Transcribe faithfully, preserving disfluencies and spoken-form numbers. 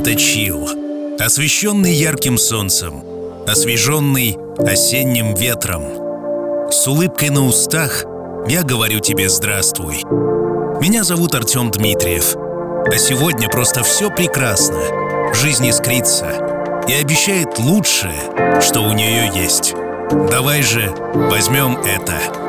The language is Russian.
Это чил, освещенный ярким солнцем, освеженный осенним ветром. С улыбкой на устах я говорю тебе здравствуй. Меня зовут Артем Дмитриев, а сегодня просто все прекрасно. Жизнь искрится и обещает лучшее, что у нее есть. Давай же возьмем это.